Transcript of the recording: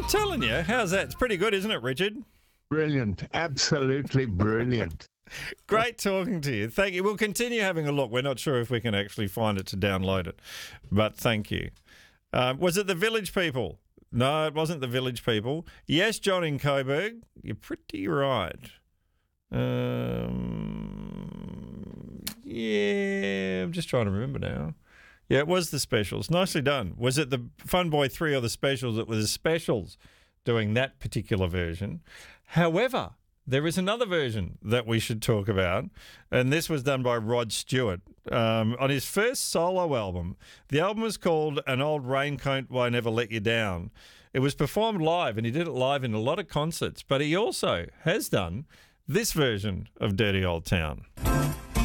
telling you, how's that? It's pretty good, isn't it, Richard? Brilliant. Absolutely brilliant. Great talking to you. Thank you. We'll continue having a look. We're not sure if we can actually find it to download it, but thank you. Was it the Village People? No, it wasn't the Village People. Yes, John in Coburg. You're pretty right. Yeah, I'm just trying to remember now. Yeah, it was the Specials. Nicely done. Was it the Fun Boy 3 or the Specials? It was the Specials doing that particular version. However, there is another version that we should talk about, and this was done by Rod Stewart on his first solo album. The album was called An Old Raincoat Won't Ever Let You Down. It was performed live, and he did it live in a lot of concerts, but he also has done this version of Dirty Old Town.